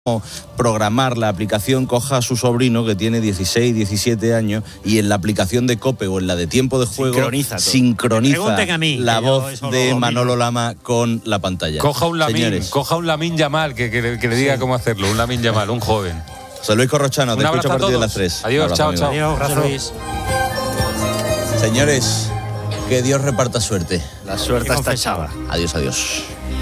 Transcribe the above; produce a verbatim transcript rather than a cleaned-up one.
programar la aplicación, coja a su sobrino que tiene dieciséis, diecisiete años y en la aplicación de COPE o en la de tiempo de juego sincroniza, sincroniza mí, la voz de Manolo Lama con la pantalla. Coja un Lamine, coja un Lamine Yamal que, que, que le diga sí. cómo hacerlo, un Lamine Yamal, un joven. José Luis Corrochano, te escucho a partir de las tres. Adiós, chao, chao. Adiós, José Luis. Señores, que Dios reparta suerte. La suerte está echada. Adiós, adiós.